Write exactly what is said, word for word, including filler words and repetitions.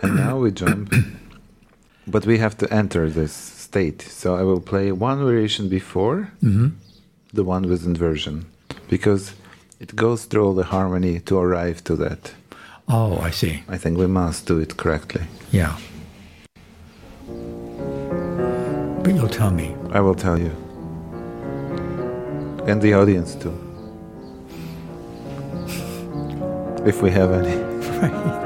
And now we jump, but we have to enter this state. So I will play one variation before Mm-hmm. the one with inversion, because it goes through all the harmony to arrive to that. Oh, I see. I think we must do it correctly. Yeah. But you'll tell me. I will tell you. And the audience too. If we have any. Right.